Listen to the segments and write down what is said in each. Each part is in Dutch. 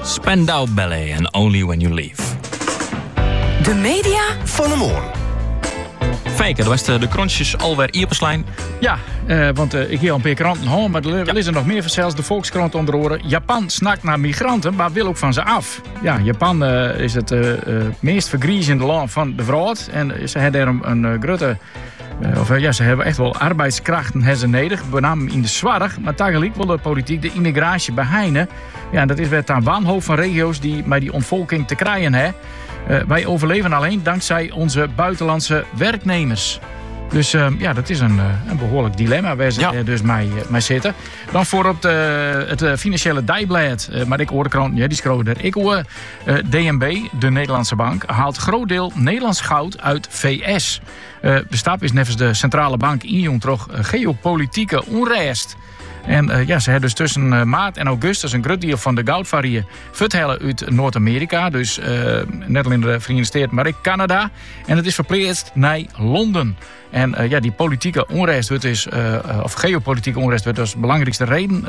Spandau Ballet and Only When You Leave. De media van de morgen. Fijke, was de krantjes alweer Ierpeslijn. Ja, want ik hier al een paar kranten, maar er is er nog meer. Zelfs de Volkskrant onder oren. Japan snakt naar migranten, maar wil ook van ze af. Ja, Japan is het meest vergriezende land van de wereld. En ze hebben een grote... ze hebben echt wel arbeidskrachten nodig, met name in de zorg. Maar tegelijk wil de politiek de immigratie beheinen. Ja, en dat is weer een wanhoop van regio's die met die ontvolking te krijgen hebben. Wij overleven alleen dankzij onze buitenlandse werknemers. Dus dat is een behoorlijk dilemma waar ze dus mee zitten. Dan voorop het financiële dijblad. Maar ik hoor de krant, die schreeuwen er. Ik hoor DNB, de Nederlandse bank, haalt groot deel Nederlands goud uit VS. De stap is nevens de centrale bank injong toch geopolitieke onrust. En ze hebben dus tussen maart en augustus een groot deel van de goudvarieën vertellen uit Noord-Amerika. Dus net alleen de Verenigde Staten, maar ook Canada. En het is verplaatst naar Londen. En die politieke onrust wordt dus, of geopolitieke onrust wordt als belangrijkste reden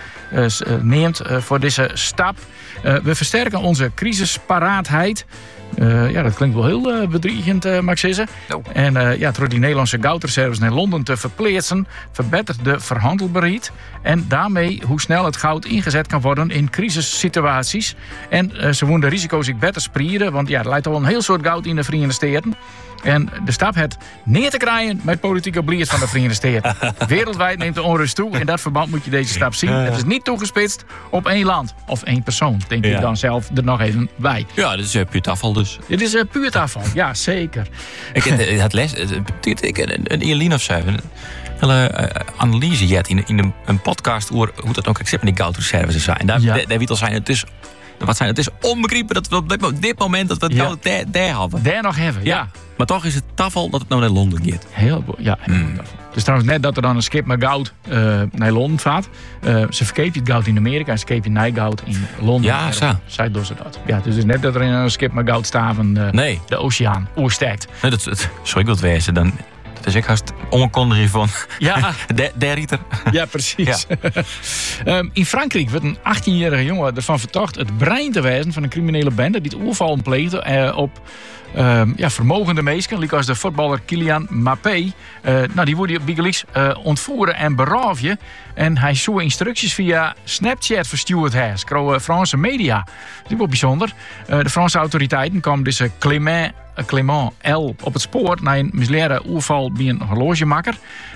neemt voor deze stap. We versterken onze crisisparaatheid. Dat klinkt wel heel bedriegend, mag ik zeggen. No. En door die Nederlandse goudreserves naar Londen te verplaatsen, verbetert de verhandelbaarheid. En daarmee hoe snel het goud ingezet kan worden in crisissituaties. En ze willen de risico's ook beter spreiden, want er lijkt al een heel soort goud in de Verenigde Staten. En de stap het neer te krijgen met politieke bliers van de Verenigde Staten. Wereldwijd neemt de onrust toe. In dat verband moet je deze stap zien. Het is niet toegespitst op één land of één persoon. Denk ik dan zelf er nog even bij. Ja, dit is puur afval dus. Dit is puur afval, ja zeker. Ik had een Eline of zo. Hele analyse jet in een podcast over hoe dat ook met die goudreserves zijn. Daar weet al zijn het is onbegrepen dat we op dit moment dat we het goud daar hebben. Daar nog hebben, ja. Maar toch is het tafel dat het nou naar Londen gaat. Heel tafel. Dus trouwens net dat er dan een schip met goud naar Londen vaart. Ze verkepen het goud in Amerika en ze verkepen het goud in Londen. Ja, zo. Zij doen ze dat. Ja, dus net dat er in een schip met goud staven de oceaan oersterkt. Nee, sorry, ik wil het wezen. Dan... Het is echt haast onkondiging van der Rieter. Ja, precies. Ja. In Frankrijk werd een 18-jarige jongen ervan verdacht het brein te wijzen van een criminele bende die het oerval pleegde op vermogende mensen, als de voetballer Kylian Mbappé. Die worden Bigelies ontvoeren en berooven. En hij zou instructies via Snapchat verstuurd hebben. Schreeuwen Franse media. Dat is wel bijzonder. De Franse autoriteiten kwamen deze Clément L. op het spoor na een misleide oerval bij een horlogemaker.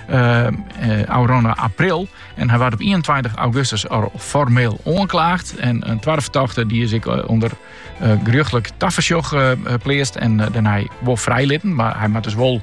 Aurona april. En hij werd op 21 augustus formeel onklaagd. En een tweede verdachte die is ik onder geruchtelijk tafersjoch gepleegd. En daarna wel vrijlitten. Maar hij moet dus wel...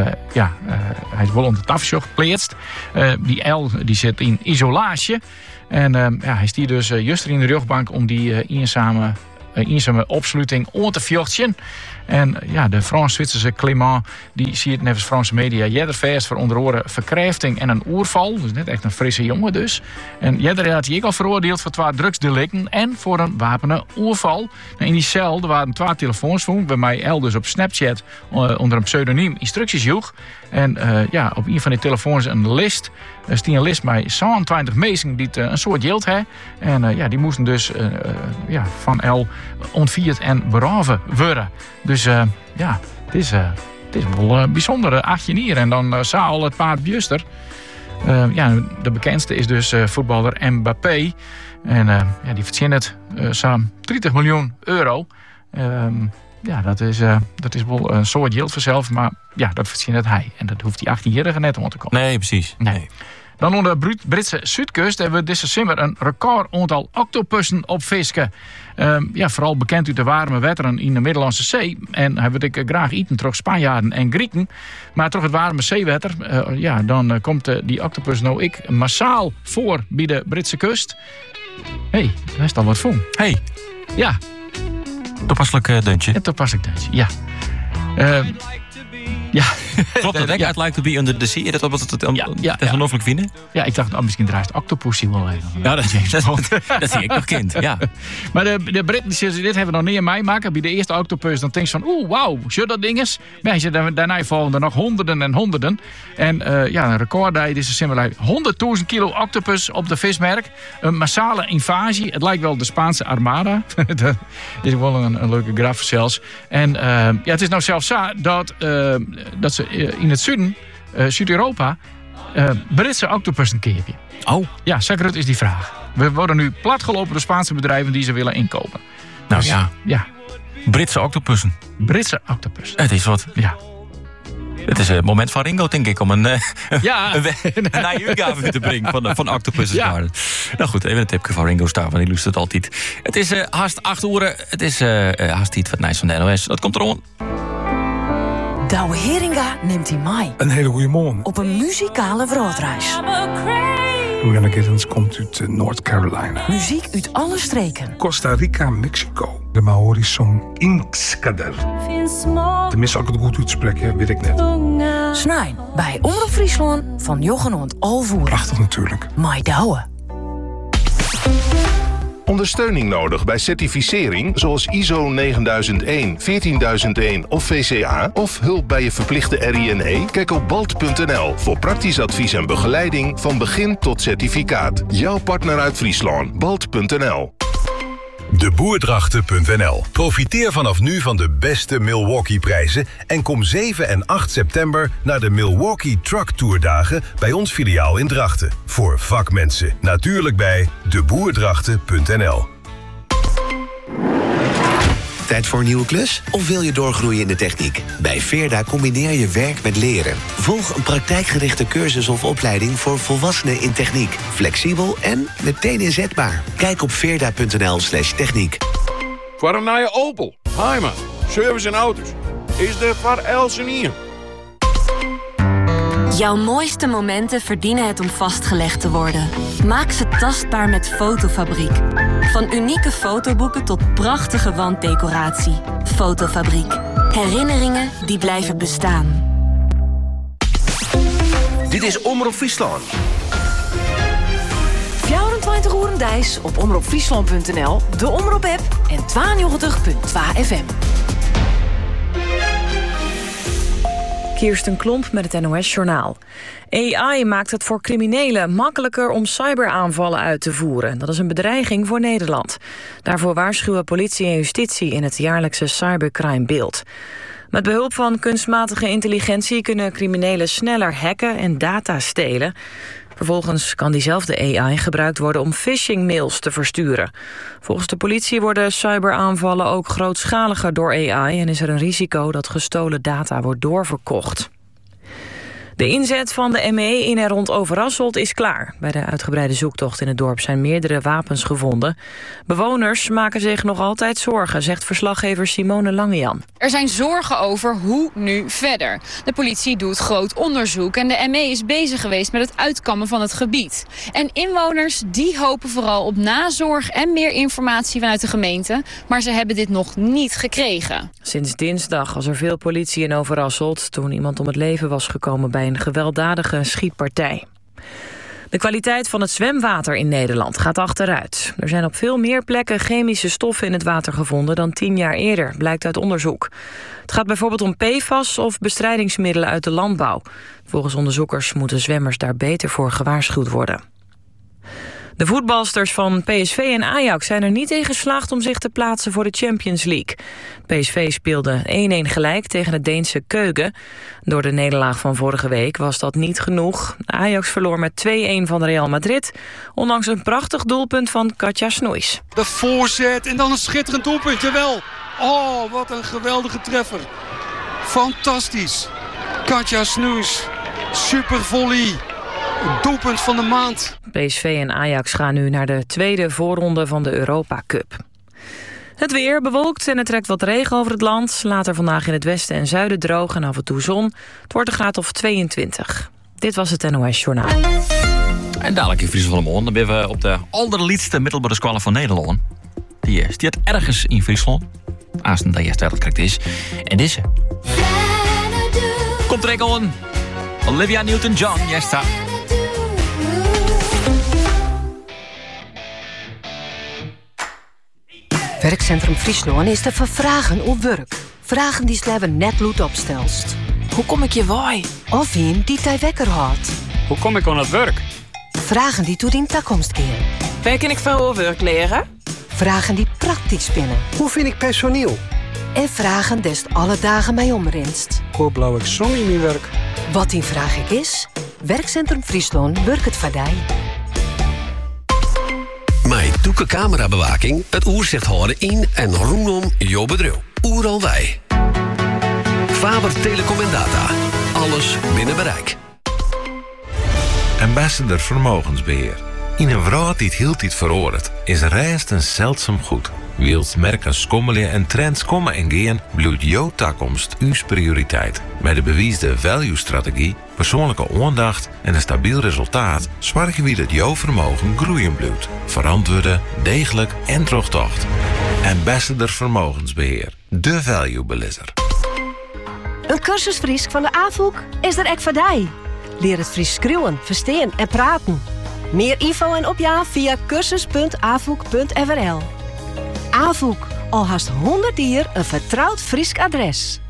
hij is wel onder tafersjoch gepleegd. Die L die zit in isolatie. En hij is hier dus juist in de rugbank om die eenzame opsluiting aan te vechten. En de Frans-Zwitserse Clément die zie het nevens Franse media jedervers voor onder oren verkrijfting en een oerval. Dus net echt een frisse jongen dus. En jeder had hij ook al veroordeeld voor 2 drugsdelicten en voor een wapenen oerval. In die cel er waren 2 telefoons voor, bij mij El dus op Snapchat onder een pseudoniem instructies joeg. En op een van die telefoons een list. Er stond een list met 27 mensen die een soort geld hebben. En die moesten dus van El ontvierd en beroven worden. Dus het is wel bijzonder. 18 jaar en dan al het paard Bjuster. De bekendste is dus voetballer Mbappé. En die verdient het samen 30 miljoen euro. Dat is wel een soort geld vanzelf, maar dat verdient hij. En dat hoeft die 18-jarige net om te komen. Nee, precies. Nee. Dan onder de Britse Zuidkust hebben we deze zomer een record aantal octopussen op visken. Vooral bekend uit de warme wetteren in de Middellandse Zee. En hij wil ik graag eten terug Spanjaarden en Grieken. Maar toch het warme zeewetter, dan komt die octopus nou ik massaal voor bij de Britse kust. Hé, daar is al wat voor. Hé. Ja. Toepasselijk deuntje. Een toepasselijk deuntje, ja. Ja. Klopt dat? I'd like to be under the sea. Dat wat het ongelooflijk vinden? Ja, ik dacht, misschien draait Octopus hier wel even. Ja, dat zie ik nog kind, ja. Maar de Britten, dit hebben we nog niet in mij maken. Bij de eerste Octopus, dan denk je van, wauw, zo dat ding is. Maar daarna volgen er nog honderden en honderden. En een record daar is simpelweg 100.000 kilo octopus op de vismerk. Een massale invasie. Het lijkt wel de Spaanse Armada. Dat is wel een leuke graf zelfs. En het is nou zelfs zo dat ze in het zuiden, Zuid-Europa, Britse octopus een keertje. Oh. Ja, Sakrut is die vraag. We worden nu platgelopen door Spaanse bedrijven die ze willen inkopen. Nou dus, ja. Britse octopussen. Britse octopus. Het is wat. Ja. Het is het moment van Ringo, denk ik, om een uitgave te brengen van Octopus Garden. Nou goed, even een tipje van Ringo Starr, want die lust het altijd. Het is haast 8 uur. Het is haast iets wat nice van de NOS. Dat komt erom. Douwe Heringa neemt hij mee. Een hele goede morgen. Op een muzikale wereldreis. Rihanna Giddens komt uit North Carolina. Muziek uit alle streken. Costa Rica, Mexico. De Maori's song Inkskader. Tenminste, als ik het goed uitspreken, weet ik net. Snij bij Omroep Friesland van Jochenoord Alvoer. Prachtig natuurlijk. Mai Douwe. Ondersteuning nodig bij certificering zoals ISO 9001, 14001 of VCA of hulp bij je verplichte RINE? Kijk op balt.nl voor praktisch advies en begeleiding van begin tot certificaat. Jouw partner uit Friesland, balt.nl. Deboerdrachten.nl. Profiteer vanaf nu van de beste Milwaukee-prijzen en kom 7 en 8 september naar de Milwaukee Truck Tour dagen bij ons filiaal in Drachten. Voor vakmensen. Natuurlijk bij deboerdrachten.nl. Tijd voor een nieuwe klus? Of wil je doorgroeien in de techniek? Bij Veerda combineer je werk met leren. Volg een praktijkgerichte cursus of opleiding voor volwassenen in techniek. Flexibel en meteen inzetbaar. Kijk op veerda.nl/techniek. Voor een nieuwe Opel, Heima, service en auto's. Is er voor Elsenier. Jouw mooiste momenten verdienen het om vastgelegd te worden. Maak ze tastbaar met Fotofabriek. Van unieke fotoboeken tot prachtige wanddecoratie. Fotofabriek. Herinneringen die blijven bestaan. Dit is Omroep Friesland. 24 uur Dijs op omroepfriesland.nl, de Omroep-app en 92.2 FM. Kirsten Klomp met het NOS-journaal. AI maakt het voor criminelen makkelijker om cyberaanvallen uit te voeren. Dat is een bedreiging voor Nederland. Daarvoor waarschuwen politie en justitie in het jaarlijkse cybercrime-beeld. Met behulp van kunstmatige intelligentie kunnen criminelen sneller hacken en data stelen. Vervolgens kan diezelfde AI gebruikt worden om phishing-mails te versturen. Volgens de politie worden cyberaanvallen ook grootschaliger door AI en is er een risico dat gestolen data wordt doorverkocht. De inzet van de ME in en rond Overasselt is klaar. Bij de uitgebreide zoektocht in het dorp zijn meerdere wapens gevonden. Bewoners maken zich nog altijd zorgen, zegt verslaggever Simone Langejan. Er zijn zorgen over hoe nu verder. De politie doet groot onderzoek en de ME is bezig geweest met het uitkammen van het gebied. En inwoners die hopen vooral op nazorg en meer informatie vanuit de gemeente. Maar ze hebben dit nog niet gekregen. Sinds dinsdag was er veel politie in Overasselt toen iemand om het leven was gekomen bij een gewelddadige schietpartij. De kwaliteit van het zwemwater in Nederland gaat achteruit. Er zijn op veel meer plekken chemische stoffen in het water gevonden dan 10 jaar eerder, blijkt uit onderzoek. Het gaat bijvoorbeeld om PFAS of bestrijdingsmiddelen uit de landbouw. Volgens onderzoekers moeten zwemmers daar beter voor gewaarschuwd worden. De voetbalsters van PSV en Ajax zijn er niet in geslaagd om zich te plaatsen voor de Champions League. PSV speelde 1-1 gelijk tegen het Deense Køge. Door de nederlaag van vorige week was dat niet genoeg. Ajax verloor met 2-1 van Real Madrid, ondanks een prachtig doelpunt van Katja Snoeis. De voorzet en dan een schitterend doelpunt, jawel. Oh, wat een geweldige treffer. Fantastisch. Katja Snoeis, super volley. Het doelpunt van de maand. PSV en Ajax gaan nu naar de tweede voorronde van de Europa Cup. Het weer bewolkt en er trekt wat regen over het land. Later vandaag in het westen en zuiden droog en af en toe zon. Het wordt een graad of 22. Dit was het NOS Journaal. En dadelijk in Friesland van de Moon. Dan ben we op de allerliedste middelbare school van Nederland. Die staat ergens in Friesland. Aasten dat juist eigenlijk is. En deze. komt er aan. Olivia Newton-John, jij staat. Werkcentrum Friesland is te vervragen op werk. Vragen die sleven net loed opstelst. Hoe kom ik je waai? Of een die tij wekker houdt. Hoe kom ik aan het werk? Vragen die toe in toekomst keren. Waar kan ik van hoe werk leren? Vragen die praktisch spinnen. Hoe vind ik personeel? En vragen des alle dagen mij omrinst. Hoe blauw ik zon in mijn werk? Wat die vraag ik is, Werkcentrum Friesland werkt het voor jou. Met doeke camerabewaking het oerzicht houden in en rondom jouw bedrijf. Oeral wij. Faber Telecom en Data. Alles binnen bereik. Ambassador Vermogensbeheer. In een wereld die het heel tijd veroordeelt, is rest een zeldzaam goed. Wilt merken schommelen en trends komen en gaan, bloeit jouw toekomst uw prioriteit. Met de bewiesde value-strategie, persoonlijke aandacht en een stabiel resultaat zorgen we dat jouw vermogen groeien blijft. Verantwoorde, degelijk en terugtocht. Ambassador Vermogensbeheer. De value-belisser. Een cursus Fries van de AVOEK is er ek voor jou. Leer het Fries schreeuwen, verstaan en praten. Meer info en opja via cursus.avoek.nl. AVOEK, al haast 100 jaar een vertrouwd Fries adres.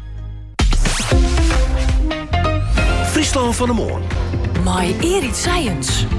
Friesland van de Moorn. My Erit Science.